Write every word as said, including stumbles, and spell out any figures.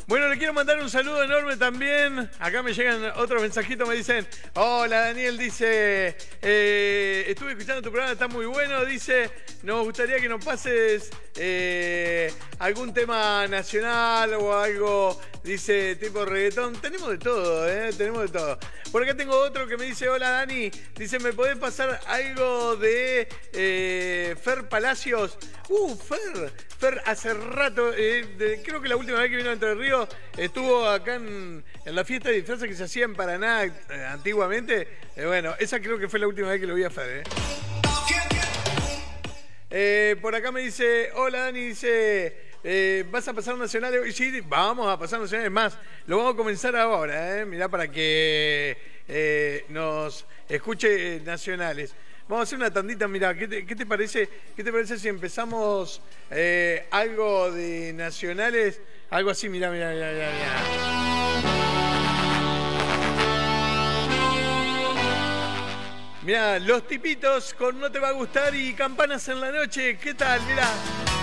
Bueno, le quiero mandar un saludo enorme también. Acá me llegan otros mensajitos, me dicen, hola Daniel, dice, eh, estuve escuchando tu programa, está muy bueno, dice, nos gustaría que nos pases eh, algún tema nacional o algo, dice, tipo reggaetón. Tenemos de todo, ¿eh? Tenemos de todo. Por acá tengo otro que me dice, hola Dani, dice, ¿me podés pasar algo de eh, Fer Palacios? Uh, Fer, Fer hace rato, eh, de, creo que la última vez que vino a Entre Ríos estuvo acá en, en la fiesta de disfraces que se hacía en Paraná eh, antiguamente. Eh, bueno, esa creo que fue la última vez que lo vi a Fer. Eh. Eh, por acá me dice, hola Dani, dice, eh, ¿vas a pasar nacionales? Sí, vamos a pasar nacionales más. Lo vamos a comenzar ahora, eh. Mirá, para que eh, nos escuche eh, nacionales. Vamos a hacer una tandita, mira, ¿qué te, qué te parece? ¿Qué te parece si empezamos eh, algo de nacionales? Algo así, mira, mira, mira, mira. Mira, Los Tipitos con No Te Va a Gustar y Campanas en la Noche. ¿Qué tal? Mira.